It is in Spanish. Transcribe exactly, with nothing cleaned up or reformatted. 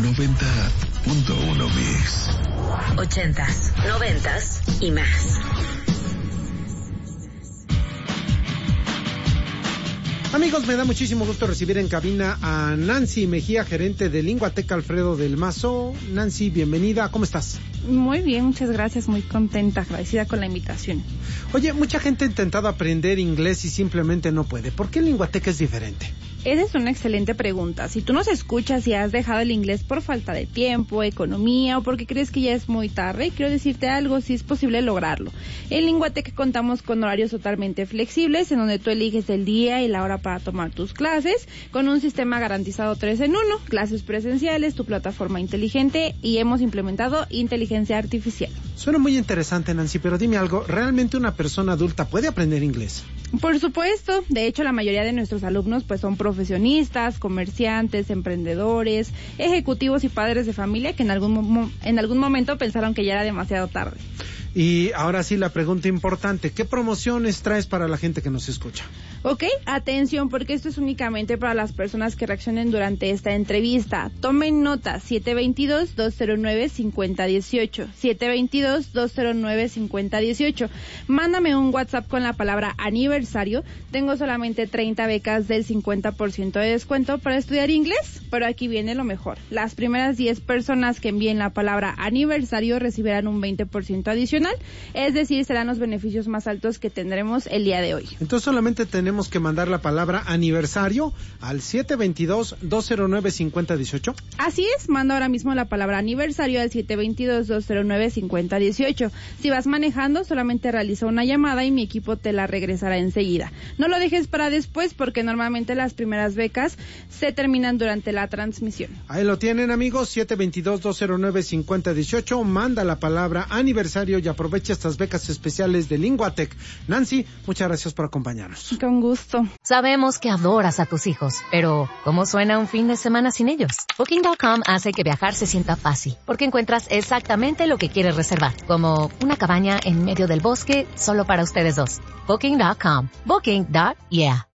noventa punto uno Mix. Ochentas, noventas y más. Amigos, me da muchísimo gusto recibir en cabina a Nancy Mejía, gerente de Linguateca Alfredo del Mazo. Nancy, bienvenida, ¿cómo estás? Muy bien, muchas gracias, muy contenta, agradecida con la invitación. Oye, mucha gente ha intentado aprender inglés y simplemente no puede. ¿Por qué Linguateca es diferente? Esa es una excelente pregunta. Si tú nos escuchas y has dejado el inglés por falta de tiempo, economía o porque crees que ya es muy tarde, quiero decirte algo, si es posible lograrlo. En Linguateca contamos con horarios totalmente flexibles en donde tú eliges el día y la hora para tomar tus clases, con un sistema garantizado tres en uno, clases presenciales, tu plataforma inteligente y hemos implementado inteligencia artificial. Suena muy interesante, Nancy, pero dime algo, ¿realmente una persona adulta puede aprender inglés? Por supuesto, de hecho la mayoría de nuestros alumnos pues son profesionistas, comerciantes, emprendedores, ejecutivos y padres de familia que en algún mo- en algún momento pensaron que ya era demasiado tarde. Y ahora sí la pregunta importante, ¿qué promociones traes para la gente que nos escucha? Ok, atención, porque esto es únicamente para las personas que reaccionen durante esta entrevista. Tomen nota, siete dos dos, dos cero nueve, cinco cero uno ocho, siete dos dos, dos cero nueve, cinco cero uno ocho. Mándame un WhatsApp con la palabra aniversario. Tengo solamente treinta becas del cincuenta por ciento de descuento para estudiar inglés, pero aquí viene lo mejor. Las primeras diez personas que envíen la palabra aniversario recibirán un veinte por ciento adicional, es decir, serán los beneficios más altos que tendremos el día de hoy. Entonces solamente tenemos que mandar la palabra aniversario al siete dos dos, dos cero nueve, cinco cero uno ocho. Así es, manda ahora mismo la palabra aniversario al siete dos dos, dos cero nueve, cinco cero uno ocho. Si vas manejando, solamente realiza una llamada y mi equipo te la regresará enseguida. No lo dejes para después porque normalmente las primeras becas se terminan durante la transmisión. Ahí lo tienen, amigos, siete dos dos, dos cero nueve, cinco cero uno ocho. Manda la palabra aniversario y aprovecha estas becas especiales de Linguatec. Nancy, muchas gracias por acompañarnos. Con gusto. Sabemos que adoras a tus hijos, pero ¿cómo suena un fin de semana sin ellos? Booking punto com hace que viajar se sienta fácil, porque encuentras exactamente lo que quieres reservar, como una cabaña en medio del bosque solo para ustedes dos. Booking punto com. Booking. Yeah.